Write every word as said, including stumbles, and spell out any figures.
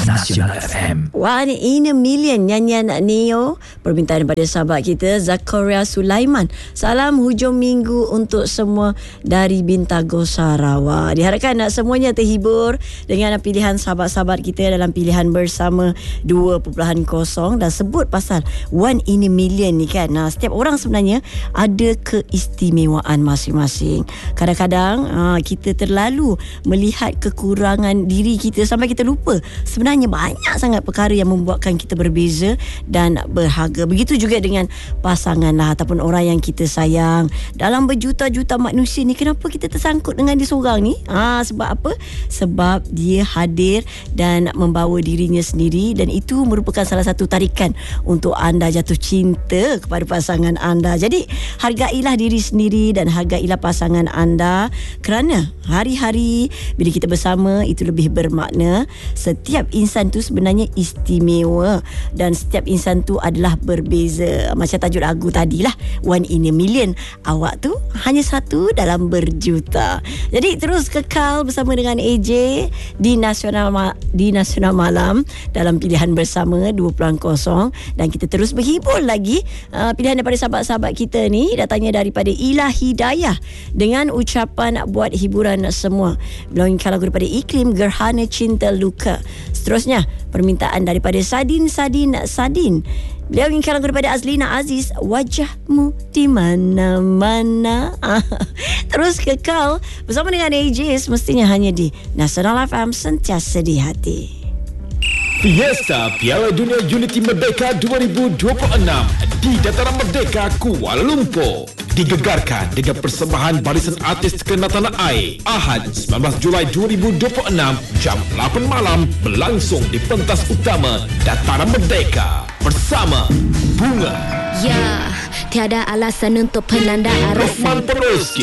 Nasional F M. One in a Million, nyanyian Neo, permintaan daripada sahabat kita Zakaria Sulaiman. Salam hujung minggu untuk semua dari Bintago Sarawak. Diharapkan nak semuanya terhibur dengan pilihan sahabat-sahabat kita dalam pilihan bersama dua titik kosong, dan sebut pasal One in a Million ni kan. Nah, setiap orang sebenarnya ada keistimewaan masing-masing. Kadang-kadang aa, kita terlalu melihat kekurangan diri kita sampai kita lupa sebenarnya banyak sangat perkara yang membuatkan kita berbeza dan berharga. Begitu juga dengan pasangan lah, ataupun orang yang kita sayang. Dalam berjuta-juta manusia ni, kenapa kita tersangkut dengan dia seorang ni? Ha, sebab apa? Sebab dia hadir dan membawa dirinya sendiri, dan itu merupakan salah satu tarikan untuk anda jatuh cinta kepada pasangan anda. Jadi hargailah diri sendiri dan hargailah pasangan anda, kerana hari-hari bila kita bersama itu lebih bermakna. Setiap insan tu sebenarnya istimewa, dan setiap insan tu adalah berbeza. Macam tajuk lagu tadi lah, One in a Million. Awak tu hanya satu dalam berjuta. Jadi terus kekal bersama dengan A J di Nasional Ma- di Nasional Malam dalam pilihan bersama dua titik kosong, dan kita terus berhibur lagi. Uh, pilihan daripada sahabat-sahabat kita ni datangnya daripada Ila Hidayah dengan ucapan buat hiburan semua. Melongingkan lagu daripada Iklim, Gerhana Cinta Luka. Seterusnya permintaan daripada Sadin Sadin Sadin. Beliau inginkan lagu daripada Azlina Aziz, Wajahmu di mana-mana. Terus kekal bersama dengan A J, semestinya hanya di Nasional F M, sentiasa di hati. Fiesta Piala Dunia Unity Merdeka dua ribu dua puluh enam di Dataran Merdeka, Kuala Lumpur. Digegarkan dengan persembahan barisan artis terkenal tanah air. Ahad sembilan belas Julai dua ribu dua puluh enam jam lapan malam berlangsung di pentas utama Dataran Merdeka bersama Bunga. Ya, tiada alasan untuk penanda arasan. Lokman Peroski,